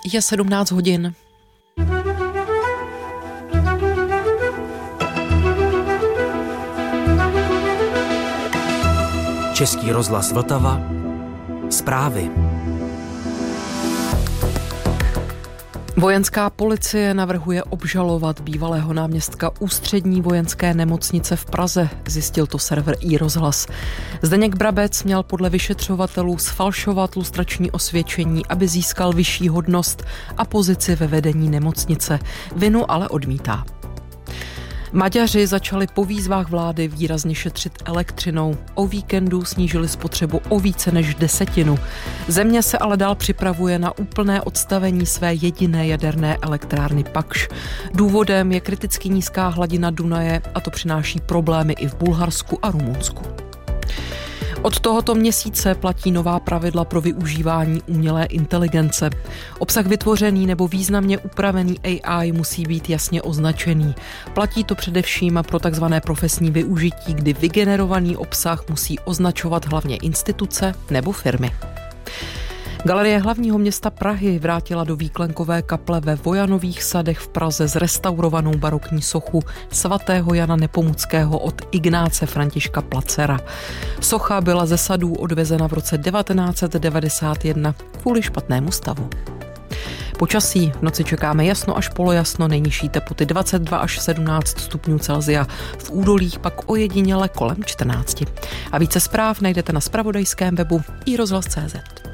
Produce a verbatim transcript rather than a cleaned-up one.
je sedmnáct hodin. Český rozhlas Vltava. Zprávy. Vojenská policie navrhuje obžalovat bývalého náměstka Ústřední vojenské nemocnice v Praze, zjistil to server iRozhlas. Zdeněk Brabec měl podle vyšetřovatelů sfalšovat lustrační osvědčení, aby získal vyšší hodnost a pozici ve vedení nemocnice. Vinu ale odmítá. Maďaři začali po výzvách vlády výrazně šetřit elektřinou. O víkendu snížili spotřebu o více než desetinu. Země se ale dál připravuje na úplné odstavení své jediné jaderné elektrárny Pakš. Důvodem je kriticky nízká hladina Dunaje a to přináší problémy i v Bulharsku a Rumunsku. Od tohoto měsíce platí nová pravidla pro využívání umělé inteligence. Obsah vytvořený nebo významně upravený A I musí být jasně označený. Platí to především pro takzvané profesní využití, kdy vygenerovaný obsah musí označovat hlavně instituce nebo firmy. Galerie hlavního města Prahy vrátila do výklenkové kaple ve Vojanových sadech v Praze zrestaurovanou barokní sochu svatého Jana Nepomuckého od Ignáce Františka Placera. Socha byla ze sadů odvezena v roce devatenáct set devadesát jedna kvůli špatnému stavu. Počasí v noci čekáme jasno až polojasno, nejnižší teploty dvacet dva až sedmnáct stupňů Celsia, v údolích pak ojediněle kolem čtrnáct. A více zpráv najdete na zpravodajském webu iRozhlas tečka cé zet.